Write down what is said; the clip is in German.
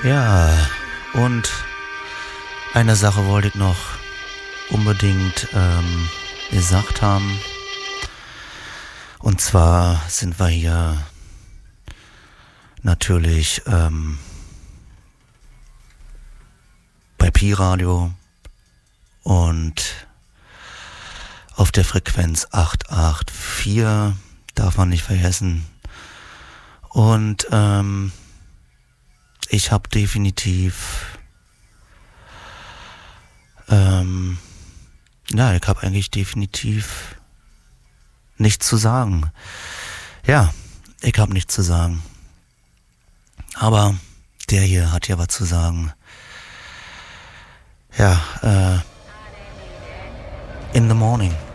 Ja, und eine Sache wollte ich noch unbedingt gesagt haben. Und zwar sind wir hier natürlich bei Pi-Radio und auf der Frequenz 884, darf man nicht vergessen. Und ich habe definitiv, ich habe eigentlich definitiv nichts zu sagen. Ja, ich habe nichts zu sagen. Aber der hier hat ja was zu sagen. Ja, in the morning.